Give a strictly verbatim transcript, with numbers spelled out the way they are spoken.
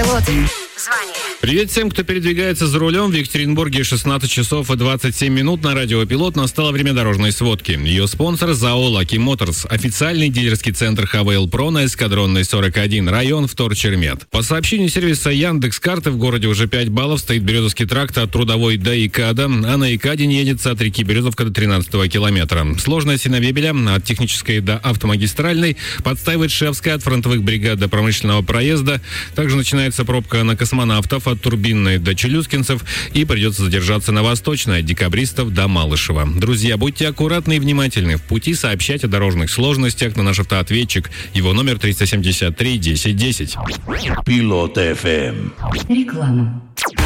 живут. Звони. Привет всем, кто передвигается за рулем. В Екатеринбурге шестнадцать часов и двадцать семь минут на радио «Пилот» настало время дорожной сводки. Ее спонсор ЗАО «Lucky Motors», официальный дилерский центр ХВЛ Про на Эскадронной сорок один, район Вторчермет. По сообщению сервиса Яндекс.Карты, в городе уже пять баллов, стоит Березовский тракт от Трудовой до ИКАДа, а на ИКАДе не едется от реки Березовка до тринадцатого километра. Сложная синовебеля от Технической до Автомагистральной, подстаивает Шевская от фронтовых бригад до Промышленного проезда. Также начинается пробка на Космонавтов от Турбинной до Челюскинцев, и придется задержаться на Восточной от Декабристов до Малышева. Друзья, будьте аккуратны и внимательны. В пути сообщайте о дорожных сложностях на наш автоответчик. Его номер триста семьдесят три десять десять. Пилот эф эм. Реклама.